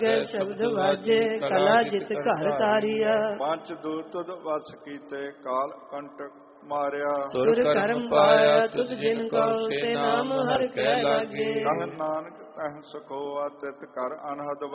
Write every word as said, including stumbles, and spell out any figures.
ਸ਼ਬਦ ਵਾਜੇ ਕਲਾ ਜਿਤ ਘਰ ਤਾਰੀਆ। ਪੰਜ ਦੂਰ ਤੁਧ ਵਸ ਕੀਤੇ ਕਾਲ ਕੰਟਕ ਮਾਰਿਆ। ਤੁਰ ਕਰਮ ਪਾਇਆ ਤੁਧ ਜਿਨ ਕੋ ਸੇ ਨਾਮ ਹਰਿ ਕੈ ਲਾਗੇ। ਕਹ ਨਾਨਕ ਤਹ ਸਕੋ ਆਤਿਤ ਕਰ ਅਨਹਦ